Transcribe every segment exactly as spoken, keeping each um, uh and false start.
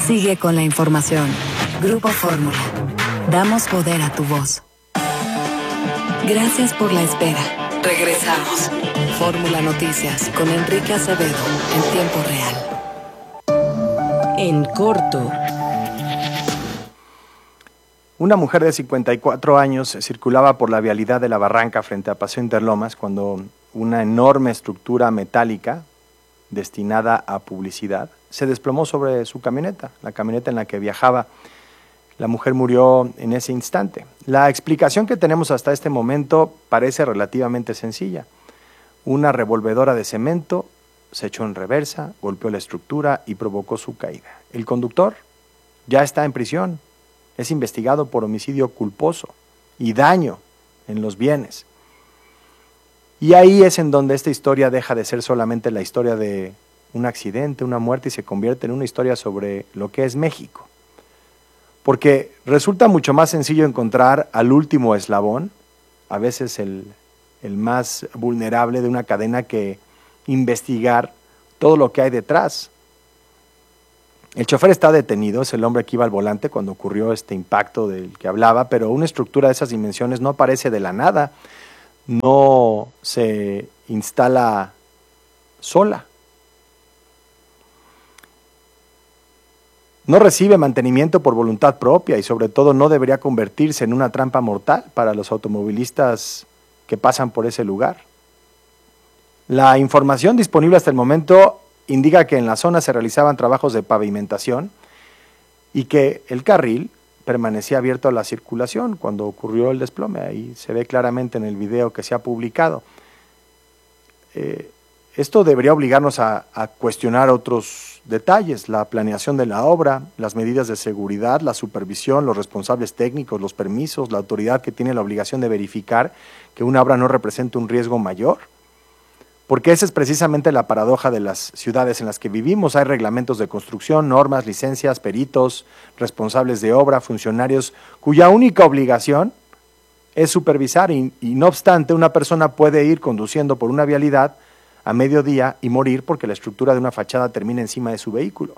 Sigue con la información. Grupo Fórmula. Damos poder a tu voz. Gracias por la espera. Regresamos. Fórmula Noticias con Enrique Acevedo en tiempo real. En corto. Una mujer de cincuenta y cuatro años circulaba por la vialidad de la Barranca frente a Paseo Interlomas cuando una enorme estructura metálica destinada a publicidad se desplomó sobre su camioneta, la camioneta en la que viajaba. La mujer murió en ese instante. La explicación que tenemos hasta este momento parece relativamente sencilla. Una revolvedora de cemento se echó en reversa, golpeó la estructura y provocó su caída. El conductor ya está en prisión. Es investigado por homicidio culposo y daño en los bienes. Y ahí es en donde esta historia deja de ser solamente la historia de un accidente, una muerte, y se convierte en una historia sobre lo que es México. Porque resulta mucho más sencillo encontrar al último eslabón, a veces el, el más vulnerable de una cadena, que investigar todo lo que hay detrás. El chofer está detenido, es el hombre que iba al volante cuando ocurrió este impacto del que hablaba, pero una estructura de esas dimensiones no aparece de la nada, no se instala sola. No recibe mantenimiento por voluntad propia y sobre todo no debería convertirse en una trampa mortal para los automovilistas que pasan por ese lugar. La información disponible hasta el momento indica que en la zona se realizaban trabajos de pavimentación y que el carril permanecía abierto a la circulación cuando ocurrió el desplome. Ahí se ve claramente en el video que se ha publicado. Eh, esto debería obligarnos a, a cuestionar otros detalles: la planeación de la obra, las medidas de seguridad, la supervisión, los responsables técnicos, los permisos, la autoridad que tiene la obligación de verificar que una obra no represente un riesgo mayor. Porque esa es precisamente la paradoja de las ciudades en las que vivimos. Hay reglamentos de construcción, normas, licencias, peritos, responsables de obra, funcionarios, cuya única obligación es supervisar y, y no obstante una persona puede ir conduciendo por una vialidad a mediodía y morir porque la estructura de una fachada termina encima de su vehículo.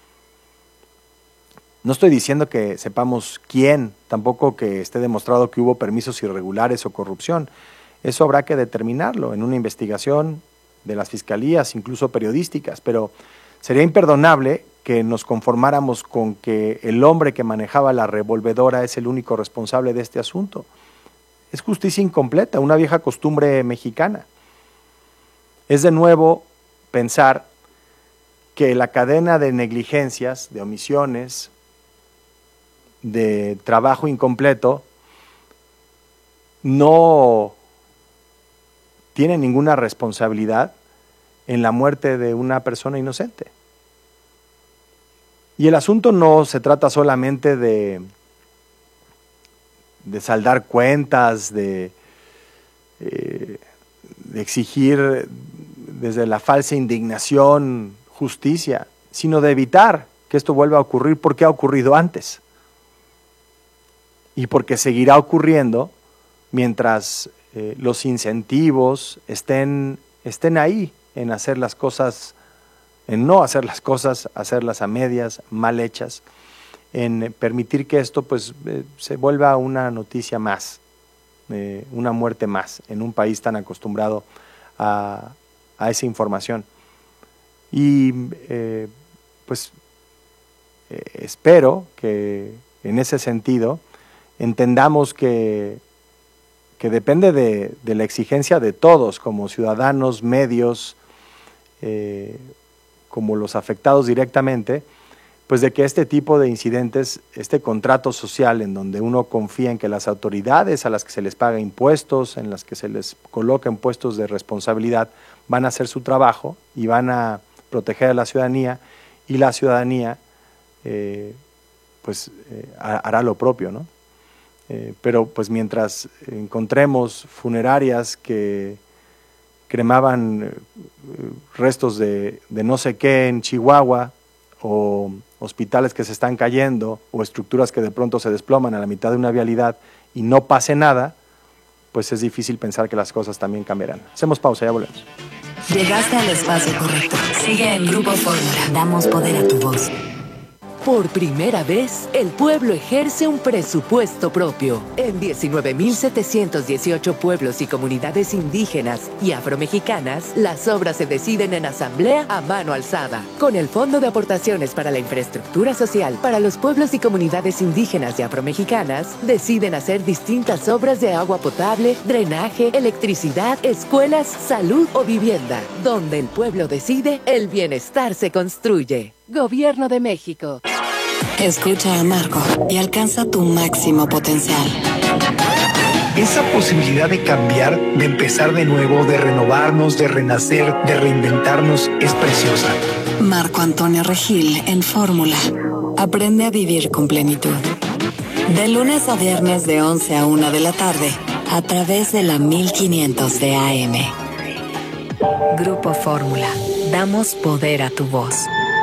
No estoy diciendo que sepamos quién, tampoco que esté demostrado que hubo permisos irregulares o corrupción. Eso habrá que determinarlo en una investigación de las fiscalías, incluso periodísticas, pero sería imperdonable que nos conformáramos con que el hombre que manejaba la revolvedora es el único responsable de este asunto. Es justicia incompleta, una vieja costumbre mexicana. Es de nuevo pensar que la cadena de negligencias, de omisiones, de trabajo incompleto, no tiene ninguna responsabilidad en la muerte de una persona inocente. Y el asunto no se trata solamente de, de saldar cuentas, de, eh, de exigir desde la falsa indignación justicia, sino de evitar que esto vuelva a ocurrir porque ha ocurrido antes. Y porque seguirá ocurriendo mientras Eh, los incentivos estén, estén ahí en hacer las cosas, en no hacer las cosas, hacerlas a medias, mal hechas, en permitir que esto pues eh, se vuelva una noticia más, eh, una muerte más en un país tan acostumbrado a, a esa información. Y eh, pues eh, espero que en ese sentido entendamos que que depende de, de la exigencia de todos, como ciudadanos, medios, eh, como los afectados directamente, pues de que este tipo de incidentes, este contrato social en donde uno confía en que las autoridades a las que se les paga impuestos, en las que se les coloca en puestos de responsabilidad, van a hacer su trabajo y van a proteger a la ciudadanía, y la ciudadanía eh, pues eh, hará lo propio, ¿no? Eh, pero pues mientras encontremos funerarias que cremaban eh, restos de, de no sé qué en Chihuahua, o hospitales que se están cayendo, o estructuras que de pronto se desploman a la mitad de una vialidad y no pase nada, pues es difícil pensar que las cosas también cambiarán. Hacemos pausa, ya volvemos. Llegaste al espacio correcto. Sigue en Grupo Fórmula. Damos poder a tu voz. Por primera vez, el pueblo ejerce un presupuesto propio. En diecinueve mil setecientos dieciocho pueblos y comunidades indígenas y afromexicanas, las obras se deciden en asamblea a mano alzada. Con el Fondo de Aportaciones para la Infraestructura Social para los pueblos y comunidades indígenas y afromexicanas, deciden hacer distintas obras de agua potable, drenaje, electricidad, escuelas, salud o vivienda. Donde el pueblo decide, el bienestar se construye. Gobierno de México. Escucha a Marco y alcanza tu máximo potencial. Esa posibilidad de cambiar, de empezar de nuevo, de renovarnos, de renacer, de reinventarnos, es preciosa. Marco Antonio Regil en Fórmula. Aprende a vivir con plenitud. De lunes a viernes de once a una de la tarde, a través de la mil quinientos de A M. Grupo Fórmula. Damos poder a tu voz.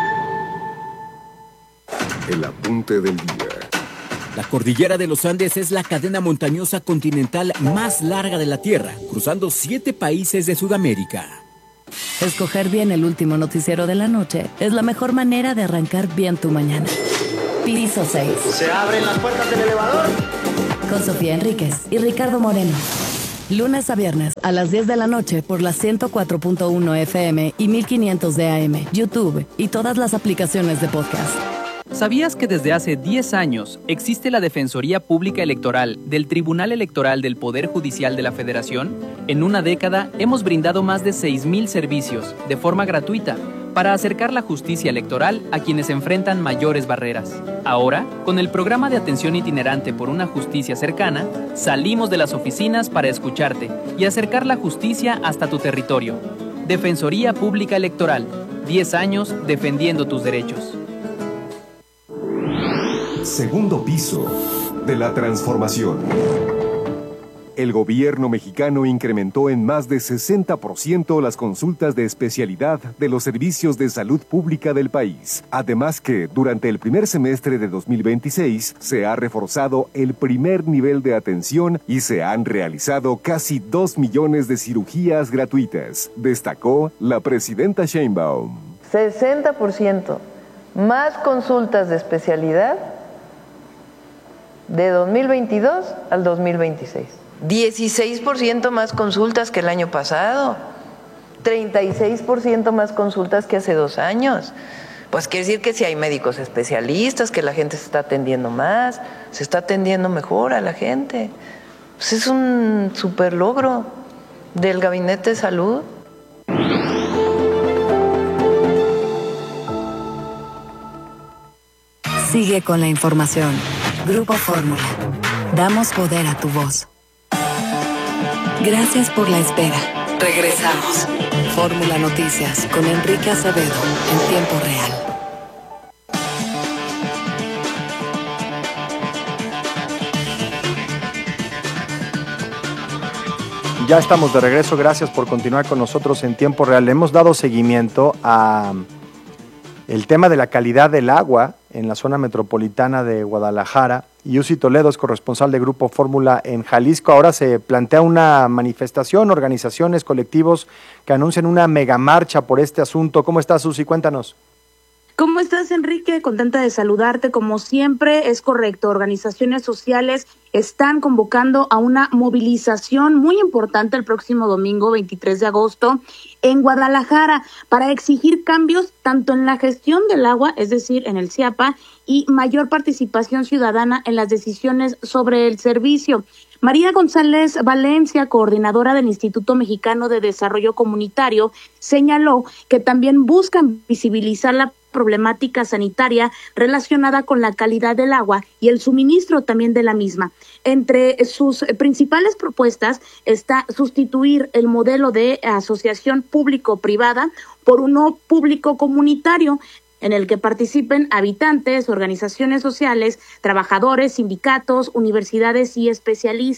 El apunte del día. La cordillera de los Andes es la cadena montañosa continental más larga de la Tierra, cruzando siete países de Sudamérica. Escoger bien el último noticiero de la noche es la mejor manera de arrancar bien tu mañana. Piso seis. ¿Se abren las puertas del elevador? Con Sofía Enríquez y Ricardo Moreno. Lunes a viernes a las diez de la noche por la ciento cuatro punto uno F M y mil quinientos de A M, YouTube y todas las aplicaciones de podcast. ¿Sabías que desde hace diez años existe la Defensoría Pública Electoral del Tribunal Electoral del Poder Judicial de la Federación? En una década hemos brindado más de seis mil servicios de forma gratuita para acercar la justicia electoral a quienes enfrentan mayores barreras. Ahora, con el programa de atención itinerante por una justicia cercana, salimos de las oficinas para escucharte y acercar la justicia hasta tu territorio. Defensoría Pública Electoral, diez años defendiendo tus derechos. Segundo piso de la transformación. El gobierno mexicano incrementó en más de sesenta por ciento las consultas de especialidad de los servicios de salud pública del país. Además que, durante el primer semestre de dos mil veintiséis, se ha reforzado el primer nivel de atención y se han realizado casi dos millones de cirugías gratuitas, destacó la presidenta Sheinbaum. sesenta por ciento más consultas de especialidad de dos mil veintidós al dos mil veintiséis. dieciséis por ciento más consultas que el año pasado. treinta y seis por ciento más consultas que hace dos años. Pues quiere decir que si hay médicos especialistas, que la gente se está atendiendo más, se está atendiendo mejor a la gente. Pues es un super logro del Gabinete de Salud. Sigue con la información. Grupo Fórmula. Damos poder a tu voz. Gracias por la espera. Regresamos. Fórmula Noticias con Enrique Acevedo en tiempo real. Ya estamos de regreso, gracias por continuar con nosotros en tiempo real. Le hemos dado seguimiento a el tema de la calidad del agua en la zona metropolitana de Guadalajara. Yusi Toledo es corresponsal de Grupo Fórmula en Jalisco. Ahora se plantea una manifestación, organizaciones, colectivos que anuncian una megamarcha por este asunto. ¿Cómo estás, Susi? Cuéntanos. ¿Cómo estás, Enrique? Contenta de saludarte. Como siempre, es correcto. Organizaciones sociales están convocando a una movilización muy importante el próximo domingo, veintitrés de agosto, en Guadalajara, para exigir cambios tanto en la gestión del agua, es decir, en el CIAPA, y mayor participación ciudadana en las decisiones sobre el servicio. María González Valencia, coordinadora del Instituto Mexicano de Desarrollo Comunitario, señaló que también buscan visibilizar la problemática sanitaria relacionada con la calidad del agua y el suministro también de la misma. Entre sus principales propuestas está sustituir el modelo de asociación público-privada por uno público-comunitario, en el que participen habitantes, organizaciones sociales, trabajadores, sindicatos, universidades y especialistas.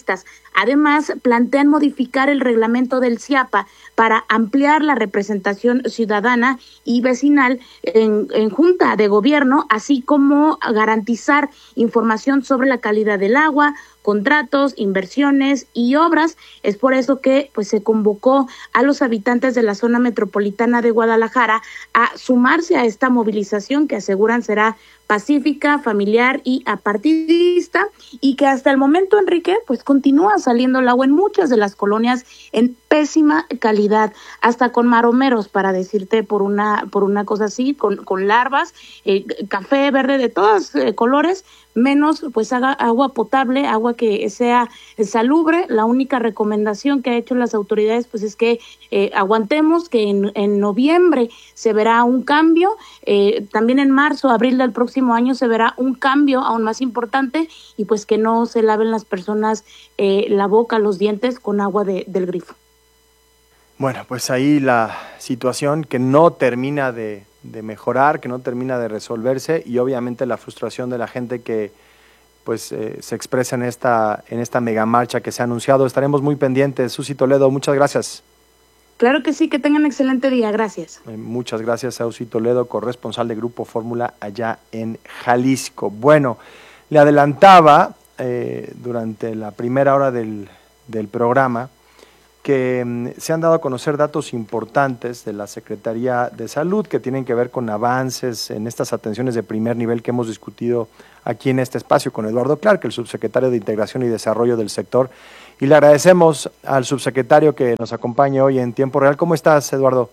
Además, plantean modificar el reglamento del CIAPA para ampliar la representación ciudadana y vecinal en, en junta de gobierno, así como garantizar información sobre la calidad del agua, contratos, inversiones y obras. Es por eso que pues se convocó a los habitantes de la zona metropolitana de Guadalajara a sumarse a esta movilización que aseguran será pacífica, familiar y apartidista, y que hasta el momento, Enrique, pues continúa saliendo el agua en muchas de las colonias en pésima calidad, hasta con maromeros, para decirte por una por una cosa así, con, con larvas, eh, café, verde, de todos eh, colores, menos pues haga agua potable, agua que sea salubre. La única recomendación que ha hecho las autoridades pues es que eh, aguantemos, que en, en noviembre se verá un cambio, eh, también en marzo, abril del próximo año se verá un cambio aún más importante, y pues que no se laven las personas eh, la boca, los dientes con agua de, del grifo. Bueno, pues ahí la situación que no termina de, de mejorar, que no termina de resolverse, y obviamente la frustración de la gente que pues eh, se expresa en esta, en esta megamarcha que se ha anunciado. Estaremos muy pendientes. Susi Toledo, muchas gracias. Claro que sí, que tengan excelente día, gracias. Eh, muchas gracias a Susi Toledo, corresponsal de Grupo Fórmula allá en Jalisco. Bueno, le adelantaba eh, durante la primera hora del, del programa que mm, se han dado a conocer datos importantes de la Secretaría de Salud que tienen que ver con avances en estas atenciones de primer nivel que hemos discutido aquí en este espacio con Eduardo Clark, el subsecretario de Integración y Desarrollo del sector. Y le agradecemos al subsecretario que nos acompañe hoy en tiempo real. ¿Cómo estás, Eduardo?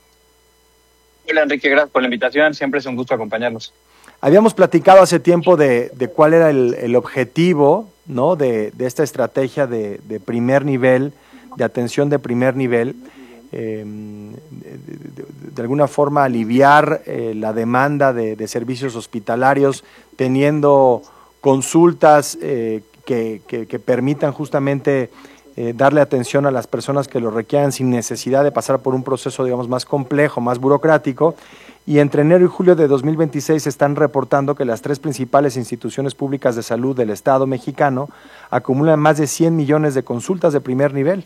Hola, Enrique, gracias por la invitación. Siempre es un gusto acompañarnos. Habíamos platicado hace tiempo de, de cuál era el, el objetivo, ¿no?, de, de esta estrategia de, de primer nivel, de atención de primer nivel, eh, de, de, de alguna forma aliviar eh, la demanda de, de servicios hospitalarios, teniendo consultas eh, que, que, que permitan justamente eh, darle atención a las personas que lo requieran sin necesidad de pasar por un proceso, digamos, más complejo, más burocrático. Y entre enero y julio de dos mil veintiséis se están reportando que las tres principales instituciones públicas de salud del Estado mexicano acumulan más de cien millones de consultas de primer nivel.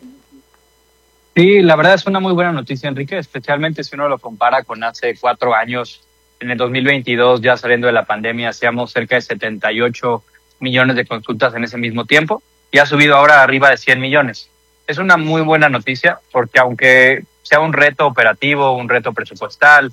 Sí, la verdad es una muy buena noticia, Enrique, especialmente si uno lo compara con hace cuatro años. En el dos mil veintidós, ya saliendo de la pandemia, hacíamos cerca de setenta y ocho millones de consultas en ese mismo tiempo, y ha subido ahora arriba de cien millones. Es una muy buena noticia porque aunque sea un reto operativo, un reto presupuestal,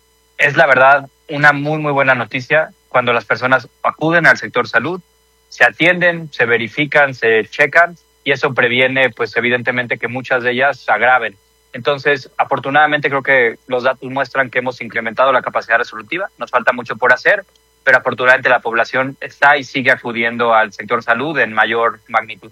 es la verdad una muy, muy buena noticia cuando las personas acuden al sector salud, se atienden, se verifican, se checan, y eso previene, pues evidentemente, que muchas de ellas se agraven. Entonces, afortunadamente creo que los datos muestran que hemos incrementado la capacidad resolutiva, nos falta mucho por hacer, pero afortunadamente la población está y sigue acudiendo al sector salud en mayor magnitud.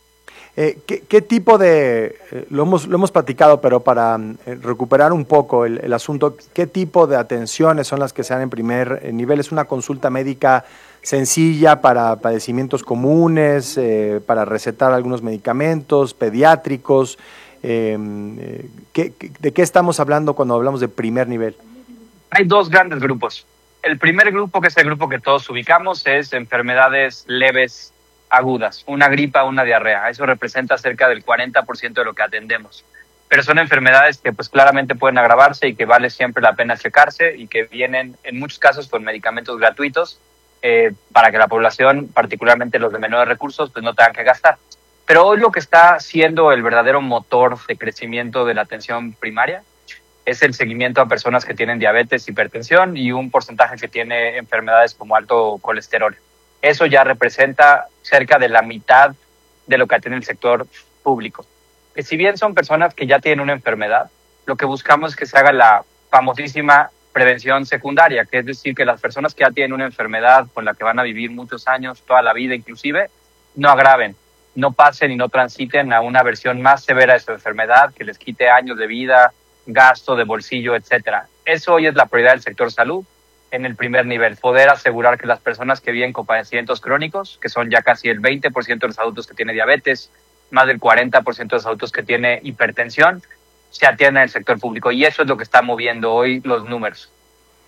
Eh, ¿qué, ¿Qué tipo de, eh, lo hemos lo hemos platicado, pero para eh, recuperar un poco el, el asunto, qué tipo de atenciones son las que se dan en primer nivel? ¿Es una consulta médica sencilla para padecimientos comunes, eh, para recetar algunos medicamentos, pediátricos? Eh, eh, ¿qué, ¿De qué estamos hablando cuando hablamos de primer nivel? Hay dos grandes grupos. El primer grupo, que es el grupo que todos ubicamos, es enfermedades leves agudas, una gripa, una diarrea. Eso representa cerca del cuarenta por ciento de lo que atendemos. Pero son enfermedades que pues claramente pueden agravarse y que vale siempre la pena checarse, y que vienen en muchos casos con medicamentos gratuitos eh, para que la población, particularmente los de menores recursos, pues no tengan que gastar. Pero hoy lo que está siendo el verdadero motor de crecimiento de la atención primaria es el seguimiento a personas que tienen diabetes, hipertensión y un porcentaje que tiene enfermedades como alto colesterol. Eso ya representa cerca de la mitad de lo que atiende el sector público. Que si bien son personas que ya tienen una enfermedad, lo que buscamos es que se haga la famosísima prevención secundaria, que es decir, que las personas que ya tienen una enfermedad con la que van a vivir muchos años, toda la vida inclusive, no agraven, no pasen y no transiten a una versión más severa de su enfermedad que les quite años de vida, gasto de bolsillo, etcétera. Eso hoy es la prioridad del sector salud en el primer nivel, poder asegurar que las personas que viven con padecimientos crónicos, que son ya casi el veinte por ciento de los adultos que tienen diabetes, más del cuarenta por ciento de los adultos que tienen hipertensión, se atienden en el sector público. Y eso es lo que está moviendo hoy los números.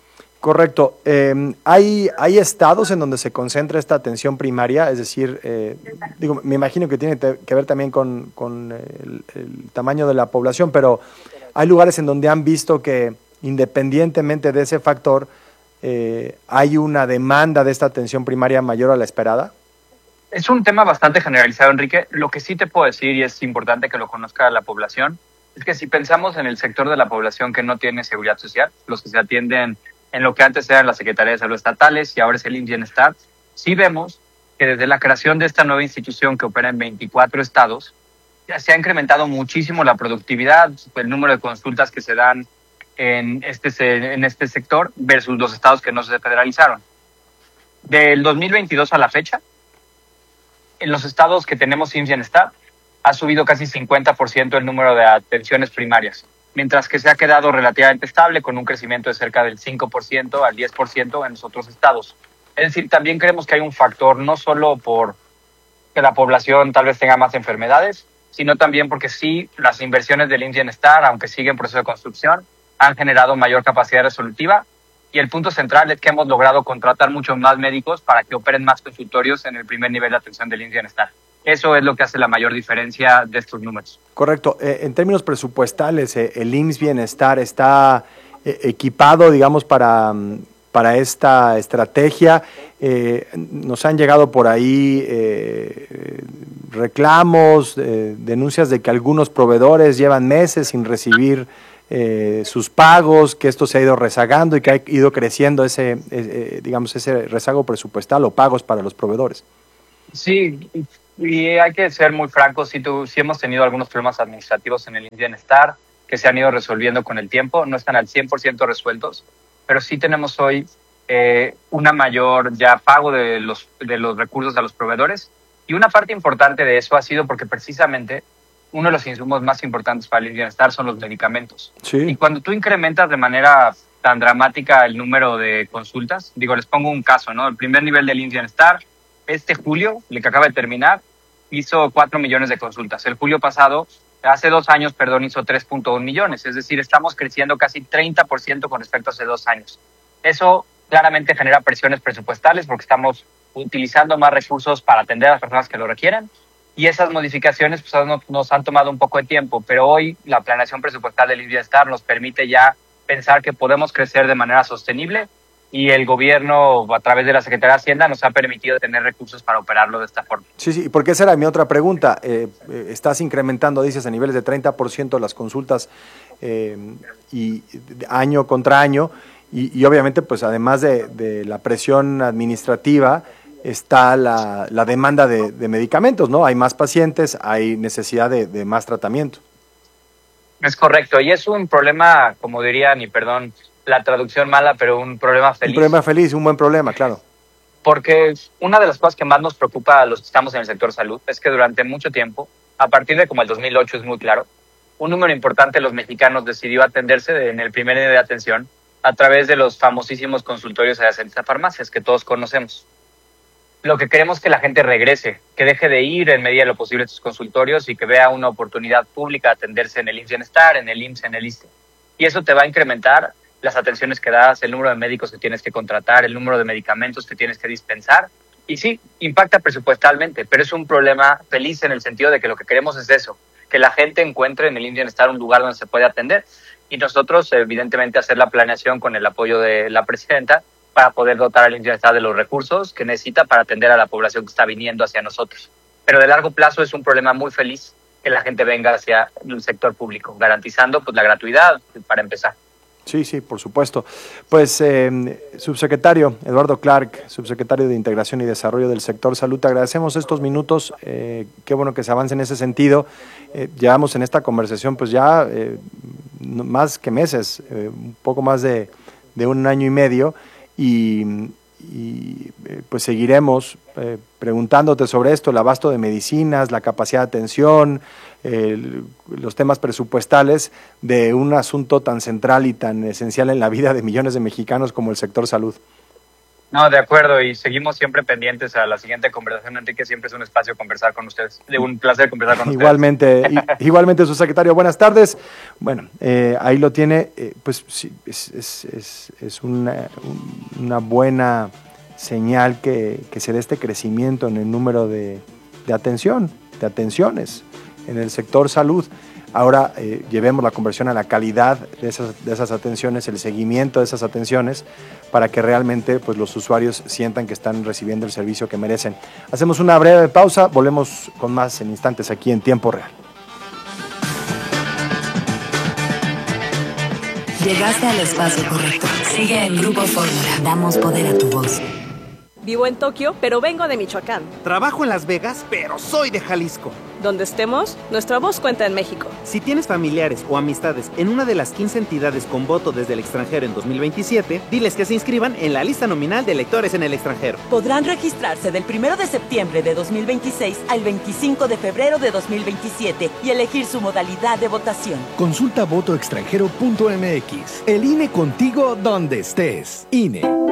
Correcto. Eh, ¿hay, ¿Hay estados en donde se concentra esta atención primaria? Es decir, eh, digo, me imagino que tiene que ver también con, con el, el tamaño de la población, pero ¿hay lugares en donde han visto que independientemente de ese factor eh, hay una demanda de esta atención primaria mayor a la esperada? Es un tema bastante generalizado, Enrique. Lo que sí te puedo decir, y es importante que lo conozca la población, es que si pensamos en el sector de la población que no tiene seguridad social, los que se atienden en lo que antes eran las Secretarías de Salud estatales y ahora es el I M S S Bienestar, sí vemos que desde la creación de esta nueva institución que opera en veinticuatro estados, ya se ha incrementado muchísimo la productividad, el número de consultas que se dan en este, en este sector versus los estados que no se federalizaron. Del dos mil veintidós a la fecha, en los estados que tenemos I M S S Bienestar, ha subido casi cincuenta por ciento el número de atenciones primarias, mientras que se ha quedado relativamente estable con un crecimiento de cerca del cinco por ciento al diez por ciento en los otros estados. Es decir, también creemos que hay un factor no solo por que la población tal vez tenga más enfermedades, sino también porque sí, las inversiones del I M S S Bienestar, aunque sigue en proceso de construcción, han generado mayor capacidad resolutiva y el punto central es que hemos logrado contratar muchos más médicos para que operen más consultorios en el primer nivel de atención del I M S S Bienestar. Eso es lo que hace la mayor diferencia de estos números. Correcto. Eh, en términos presupuestales, eh, el I M S S Bienestar está eh, equipado, digamos, para, para esta estrategia. Eh, nos han llegado por ahí eh, reclamos, eh, denuncias de que algunos proveedores llevan meses sin recibir eh, sus pagos, que esto se ha ido rezagando y que ha ido creciendo ese, eh, digamos, ese rezago presupuestal o pagos para los proveedores. Sí, y hay que ser muy francos, sí, tú, sí hemos tenido algunos problemas administrativos en el I M S S Bienestar que se han ido resolviendo con el tiempo, no están al cien por ciento resueltos, pero sí tenemos hoy eh, una mayor ya pago de los, de los recursos a los proveedores, y una parte importante de eso ha sido porque precisamente uno de los insumos más importantes para el I M S S Bienestar son los medicamentos. Sí. Y cuando tú incrementas de manera tan dramática el número de consultas, digo, les pongo un caso, ¿no? El primer nivel del I M S S Bienestar, este julio, el que acaba de terminar, hizo cuatro millones de consultas. El julio pasado, hace dos años, perdón, hizo tres punto uno millones. Es decir, estamos creciendo casi treinta por ciento con respecto a hace dos años. Eso claramente genera presiones presupuestales porque estamos utilizando más recursos para atender a las personas que lo requieren. Y esas modificaciones pues, nos, nos han tomado un poco de tiempo. Pero hoy la planeación presupuestal del I M S S Bienestar nos permite ya pensar que podemos crecer de manera sostenible. Y el gobierno, a través de la Secretaría de Hacienda, nos ha permitido tener recursos para operarlo de esta forma. Sí, sí, porque esa era mi otra pregunta. Eh, estás incrementando, dices, a niveles de treinta por ciento las consultas eh, y año contra año, y, y obviamente, pues además de, de la presión administrativa, está la, la demanda de, de medicamentos, ¿no? Hay más pacientes, hay necesidad de, de más tratamiento. Es correcto, y es un problema, como dirían, y perdón, la traducción mala, pero un problema feliz. Un problema feliz, un buen problema, claro. Porque una de las cosas que más nos preocupa a los que estamos en el sector salud es que durante mucho tiempo, a partir de como el dos mil ocho es muy claro, un número importante de los mexicanos decidió atenderse en el primer nivel de atención a través de los famosísimos consultorios adyacentes a farmacias que todos conocemos. Lo que queremos es que la gente regrese, que deje de ir en medida de lo posible a estos consultorios y que vea una oportunidad pública de atenderse en el I M S S Bienestar, en el I M S S, en el ISSSTE. Y eso te va a incrementar las atenciones que das, el número de médicos que tienes que contratar, el número de medicamentos que tienes que dispensar. Y sí, impacta presupuestalmente, pero es un problema feliz en el sentido de que lo que queremos es eso, que la gente encuentre en el I M S S Bienestar un lugar donde se puede atender. Y nosotros, evidentemente, hacer la planeación con el apoyo de la presidenta para poder dotar al I M S S Bienestar de los recursos que necesita para atender a la población que está viniendo hacia nosotros. Pero de largo plazo es un problema muy feliz que la gente venga hacia el sector público, garantizando pues la gratuidad para empezar. Sí, sí, por supuesto. Pues, eh, subsecretario Eduardo Clark, subsecretario de Integración y Desarrollo del Sector Salud, te agradecemos estos minutos. Eh, qué bueno que se avance en ese sentido. Eh, llevamos en esta conversación pues ya eh, más que meses, eh, un poco más de, de un año y medio, y, y eh, pues seguiremos eh, preguntándote sobre esto, el abasto de medicinas, la capacidad de atención, eh, los temas presupuestales de un asunto tan central y tan esencial en la vida de millones de mexicanos como el sector salud. No, de acuerdo, y seguimos siempre pendientes a la siguiente conversación, Enrique. Siempre es un espacio conversar con ustedes. De un placer conversar con igualmente, ustedes. I, igualmente, su secretario. Buenas tardes. Bueno, eh, ahí lo tiene. Eh, pues sí, es, es, es, es una, una buena señal que, que se dé este crecimiento en el número de, de atención, de atenciones en el sector salud. Ahora eh, llevemos la conversión a la calidad de esas, de esas atenciones, el seguimiento de esas atenciones, para que realmente pues, los usuarios sientan que están recibiendo el servicio que merecen. Hacemos una breve pausa, volvemos con más en instantes aquí en Tiempo Real. Llegaste al espacio correcto. Sigue en Grupo Fórmula. Damos poder a tu voz. Vivo en Tokio, pero vengo de Michoacán. Trabajo en Las Vegas, pero soy de Jalisco. Donde estemos, nuestra voz cuenta en México. Si tienes familiares o amistades en una de las quince entidades con voto desde el extranjero en dos mil veintisiete, diles que se inscriban en la lista nominal de electores en el extranjero. Podrán registrarse del primero de septiembre de dos mil veintiséis al veinticinco de febrero de dos mil veintisiete y elegir su modalidad de votación. Consulta voto extranjero punto m x. El I N E contigo donde estés. I N E.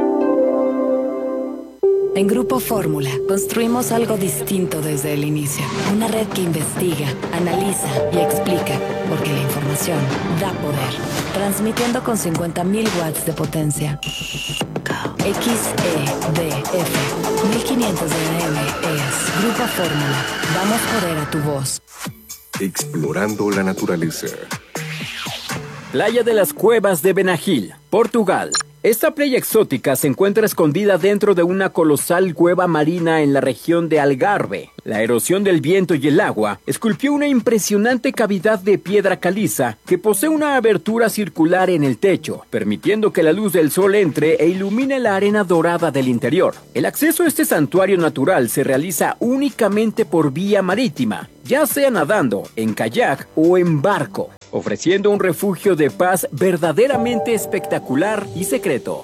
En Grupo Fórmula construimos algo distinto desde el inicio. Una red que investiga, analiza y explica, porque la información da poder. Transmitiendo con cincuenta mil watts de potencia. X E D F mil quinientos de A M es Grupo Fórmula. Damos poder a tu voz. Explorando la naturaleza. Playa de las Cuevas de Benagil, Portugal. Esta playa exótica se encuentra escondida dentro de una colosal cueva marina en la región de Algarve. La erosión del viento y el agua esculpió una impresionante cavidad de piedra caliza que posee una abertura circular en el techo, permitiendo que la luz del sol entre e ilumine la arena dorada del interior. El acceso a este santuario natural se realiza únicamente por vía marítima, ya sea nadando, en kayak o en barco, ofreciendo un refugio de paz verdaderamente espectacular y secreto.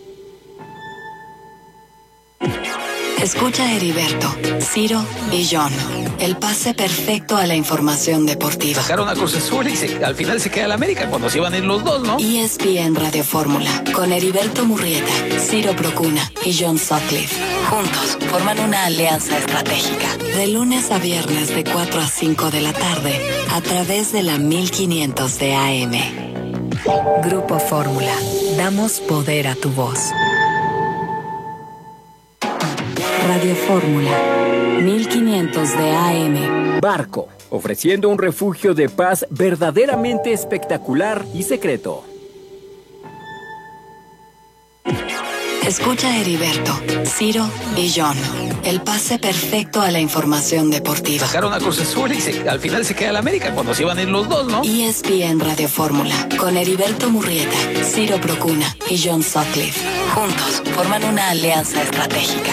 Escucha a Heriberto, Ciro y John. El pase perfecto a la información deportiva. Sacaron a Cruz Azul y se, al final se queda la América cuando se iban a ir los dos, ¿no? E S P N Radio Fórmula, con Heriberto Murrieta, Ciro Procuna y John Sutcliffe. Juntos forman una alianza estratégica. De lunes a viernes de cuatro a cinco de la tarde, a través de la mil quinientos de A M. Grupo Fórmula. Damos poder a tu voz. Radio Fórmula, mil quinientos de A M. Barco, ofreciendo un refugio de paz verdaderamente espectacular y secreto. Escucha a Heriberto, Ciro y John. El pase perfecto a la información deportiva. Sacaron a Cruz Azul y se, al final se queda la América cuando se iban a ir los dos, ¿no? E S P N Radio Fórmula, con Heriberto Murrieta, Ciro Procuna y John Sutcliffe. Juntos forman una alianza estratégica.